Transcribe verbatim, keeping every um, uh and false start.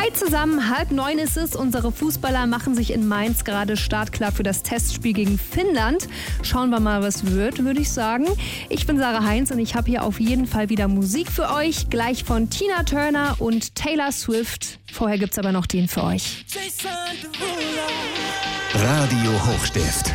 Hi zusammen, halb neun ist es. Unsere Fußballer machen sich in Mainz gerade startklar für das Testspiel gegen Finnland. Schauen wir mal, was wird, würde ich sagen. Ich bin Sarah Heinz und ich habe hier auf jeden Fall wieder Musik für euch. Gleich von Tina Turner und Taylor Swift. Vorher gibt's aber noch den für euch. Radio Hochstift.